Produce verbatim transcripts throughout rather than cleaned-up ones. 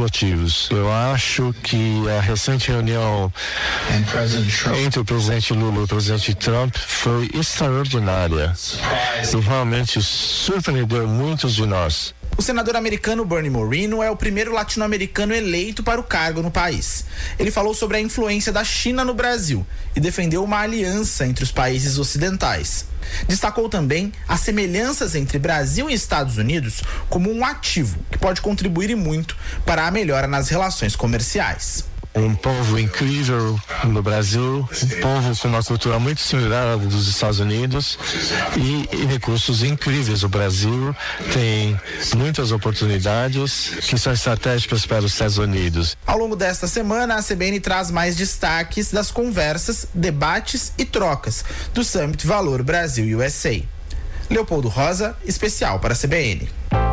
motivos. Eu acho que a recente reunião entre o presidente Lula e o presidente Trump foi extraordinária e realmente surpreendeu muitos de nós. O senador americano Bernie Moreno é o primeiro latino-americano eleito para o cargo no país. Ele falou sobre a influência da China no Brasil e defendeu uma aliança entre os países ocidentais. Destacou também as semelhanças entre Brasil e Estados Unidos como um ativo que pode contribuir e muito para a melhora nas relações comerciais. Um povo incrível no Brasil, um povo com uma cultura muito similar à dos Estados Unidos e, e recursos incríveis. O Brasil tem muitas oportunidades que são estratégicas para os Estados Unidos. Ao longo desta semana, a C B N traz mais destaques das conversas, debates e trocas do Summit Valor Brasil U S A. Leopoldo Rosa, especial para a C B N.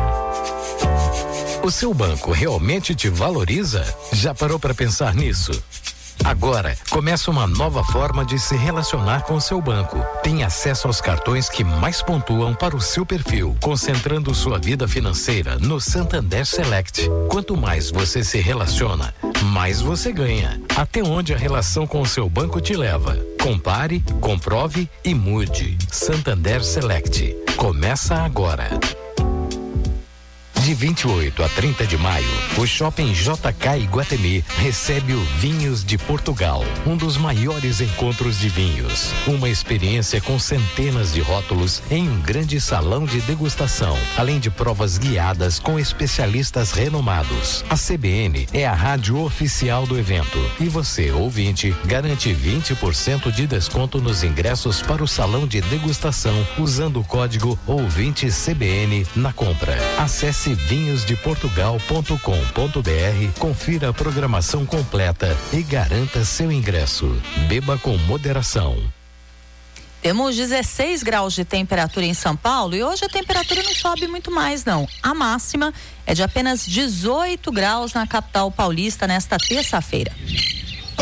O seu banco realmente te valoriza? Já parou para pensar nisso? Agora, começa uma nova forma de se relacionar com o seu banco. Tem acesso aos cartões que mais pontuam para o seu perfil, concentrando sua vida financeira no Santander Select. Quanto mais você se relaciona, mais você ganha. Até onde a relação com o seu banco te leva. Compare, comprove e mude. Santander Select. Começa agora. De vinte e oito a trinta de maio, o Shopping J K Iguatemi recebe o Vinhos de Portugal, um dos maiores encontros de vinhos. Uma experiência com centenas de rótulos em um grande salão de degustação, além de provas guiadas com especialistas renomados. A C B N é a rádio oficial do evento e você, ouvinte, garante vinte por cento de desconto nos ingressos para o salão de degustação usando o código ouvinte C B N na compra. Acesse vinhos de portugal ponto com ponto b r, confira a programação completa e garanta seu ingresso. Beba com moderação. Temos dezesseis graus de temperatura em São Paulo e hoje a temperatura não sobe muito mais, não. A máxima é de apenas dezoito graus na capital paulista nesta terça-feira.